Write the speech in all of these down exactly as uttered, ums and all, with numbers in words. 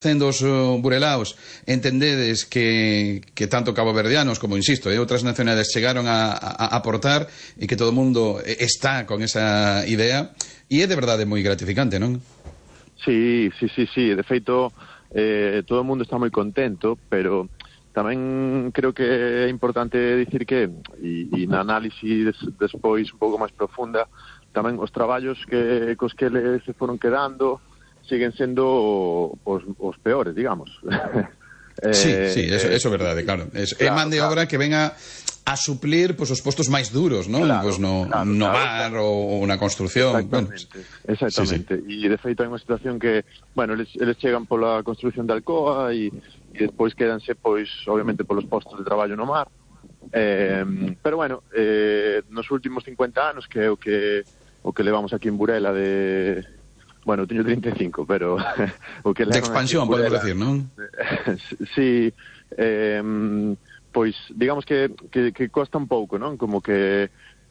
Facendo os uh, burelaos, entendedes que, que tanto caboverdianos como, insisto, e outras nacionalidades chegaron a, a, a aportar e que todo o mundo está con esa idea, e é de verdade moi gratificante, non? Sí, sí, sí, sí, de feito eh, todo o mundo está moi contento, pero tamén creo que é importante dicir que, e, e na análise des, despois un pouco máis profunda, tamén os traballos que cos que les se foron quedando siguen sendo os, os peores, digamos. eh, sí, sí, eso, eso é verdade, claro. Es, claro, é man de claro. obra que venga a suplir pues, os postos máis duros, non? Claro, pues no, claro, no claro, mar claro. ou na construción. Exactamente, bueno, exactamente. E sí, sí. De feito hai unha situación que, bueno, eles, eles chegan pola construción de Alcoa e, e despois quedanse, pois, obviamente, polos postos de traballo no mar. Eh, pero, bueno, eh, nos últimos cincuenta anos, que é o que, o que levamos aquí en Burela de... Bueno, teño trinta e cinco, pero... o que de expansión, podemos decir, non? Sí, eh, pois, digamos que, que, que costa un pouco, non? Como que,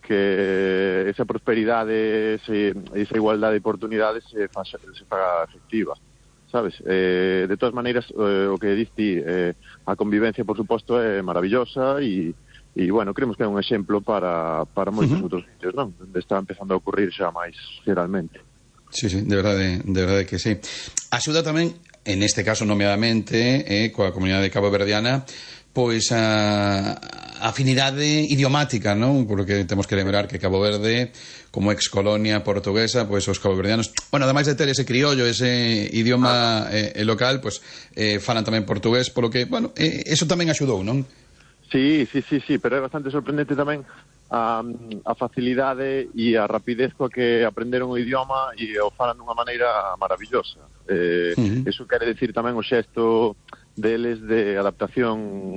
que esa prosperidade, ese, esa igualdade de oportunidades se faga, se faga efectiva, sabes? Eh, de todas maneiras, eh, o que diste, eh, a convivencia, por suposto, é maravillosa e, e bueno, creemos que é un exemplo para, para moitos uh-huh. outros sitios, non? Onde está empezando a ocurrir xa máis geralmente. Sí, sí, de verdade, de verdade que sí. Axuda tamén, en este caso nomeadamente, eh, coa comunidade caboverdiana, pois a, a afinidade idiomática, non? Porque temos que lembrar que Cabo Verde, como ex-colonia portuguesa, pois os caboverdianos, bueno, ademais de ter ese criollo, ese idioma eh, local, pois eh, falan tamén portugués, polo que, bueno, eh, eso tamén axudou, non? Sí, sí, sí, sí, pero é bastante sorprendente tamén a, a facilidade e a rapidez coa que aprenderon o idioma e o falan dunha maneira maravillosa. Eh, uh-huh. Eso quere decir tamén o xesto deles de adaptación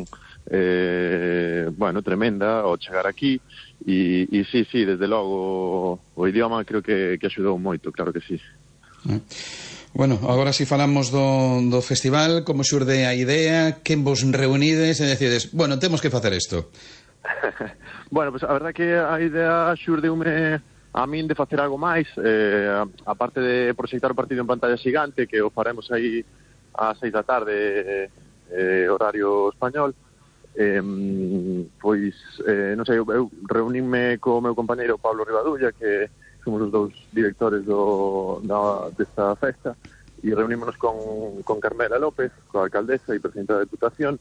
eh, bueno, tremenda ao chegar aquí e, e sí, sí, desde logo o idioma creo que, que axudou moito, claro que sí. Uh-huh. Bueno, agora si falamos do, do festival, como xurde a idea, quen vos reunides e decides, bueno, temos que facer isto? Bueno, pues a verdad que a idea xurdeume a min de facer algo máis, eh, a parte de proxectar o partido en pantalla xigante, que o faremos aí ás seis da tarde, eh, horario español, eh, pois, eh, non sei, eu, eu reuníme co meu compañeiro Pablo Rivadulla, que somos os dous directores do, da, desta festa, e reunímonos con, con Carmela López, coa alcaldesa e presidenta da Deputación,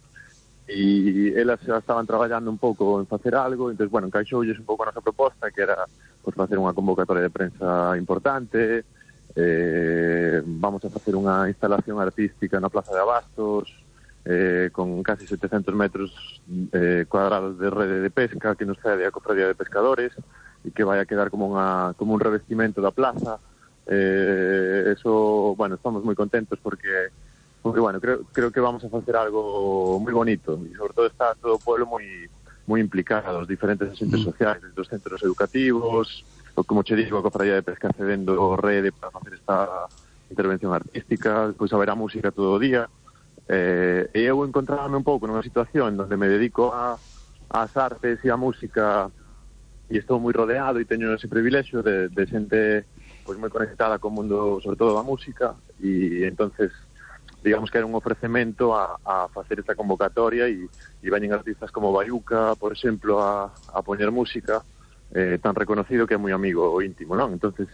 e elas xa estaban traballando un pouco en facer algo, entón, bueno, encaixoulles un pouco a nosa proposta, que era pues, facer unha convocatoria de prensa importante, eh, vamos a facer unha instalación artística na Plaza de Abastos, eh, con casi setecentos metros eh, cuadrados de rede de pesca, que nos cede a Cofradía de Pescadores, e que vai a quedar como, unha, como un revestimento da plaza. Eh, eso, bueno, estamos moi contentos porque porque, bueno, creo, creo que vamos a facer algo moi bonito e sobre todo está todo o pueblo moi moi implicado, os diferentes agentes sociais, os centros educativos, o como che digo, a Cofradía de Pesca cedendo rede para facer esta intervención artística, depois haberá música todo o día, eh, e eu encontrarme un pouco nunha situación onde me dedico a, ás artes e a música e estou moi rodeado e teño ese privilexio de, de xente pois moi conectada co mundo, sobre todo da música, e entonces digamos que era un ofrecemento a, a facer esta convocatoria e, e veñen artistas como Bayuca, por exemplo, a, a poñer música, eh, tan reconocido que é moi amigo o íntimo, non? Entonces,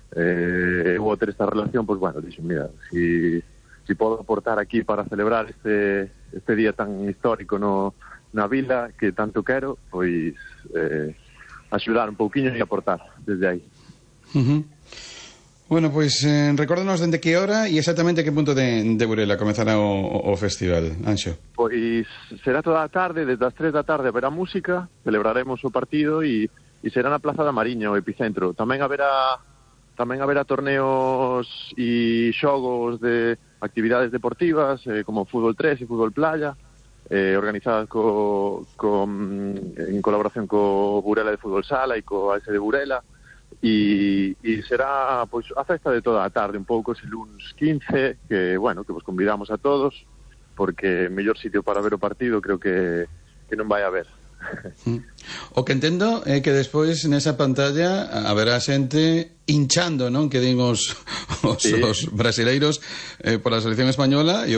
eh, eu vou ter esta relación, pois bueno, dixo, mira, si, si podo aportar aquí para celebrar este, este día tan histórico no, na vila, que tanto quero, pois eh, axudar un pouquiño e aportar desde aí. Uh-huh. Bueno, pois eh, recórdanos dende que hora e exactamente que punto de, de Burela comezará o, o festival, Anxo. Pois será toda a tarde, desde as tres da tarde haberá música, celebraremos o partido e, e será na Plaza da Mariña, o epicentro. Tamén haberá tamén haberá torneos e xogos de actividades deportivas, eh, como fútbol tres e fútbol playa, eh, organizadas co, co, en colaboración co Burela de Fútbol Sala e co A S de Burela. E, e será pois a festa de toda a tarde, un pouco ese luns quince, que, bueno, que vos convidamos a todos, porque mellor sitio para ver o partido creo que, que non vai haber. O que entendo é que despois nesa pantalla haberá xente hinchando, non? Que din os, os, sí. os brasileiros eh, por a selección española e